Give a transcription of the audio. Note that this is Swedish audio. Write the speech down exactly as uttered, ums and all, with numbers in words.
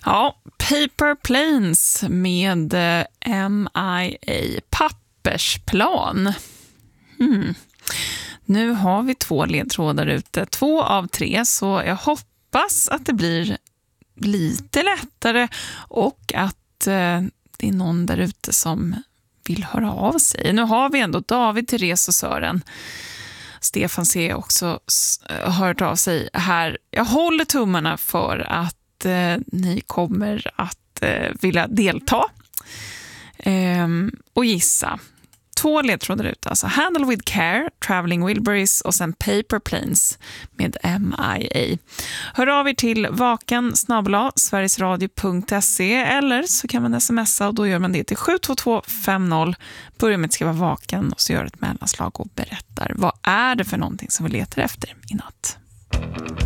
Ja, Paper Planes med eh, M I A, pappersplan. Hmm. Nu har vi två ledtrådar ute, två av tre, så jag hoppas att det blir lite lättare och att eh, det är någon där ute som vill höra av sig. Nu har vi ändå David, Therese och Sören. Stefan C också har hört av sig här. Jag håller tummarna för att eh, ni kommer att eh, vilja delta eh, och gissa. Två ledtrådar ut, alltså Handle with Care, Traveling Wilburys och sen Paper Planes med M I A. Hör av er till vakan snabel-a sverigesradio punkt se eller så kan man smsa och då gör man det till sju två två fem noll. Börja med att skriva vakan och så gör ett mellanslag och berättar vad är det för någonting som vi letar efter i natt.